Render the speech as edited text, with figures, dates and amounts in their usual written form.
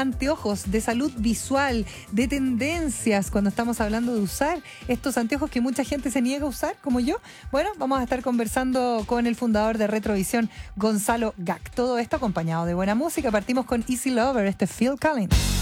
anteojos, de salud visual, de tendencias, cuando estamos hablando de usar estos anteojos que mucha gente se niega a usar, como yo. Bueno, vamos a estar conversando con el fundador de Retrovisión, Gonzalo Gac. Todo esto acompañado de buena música. Partimos con Easy Lover, Phil Collins.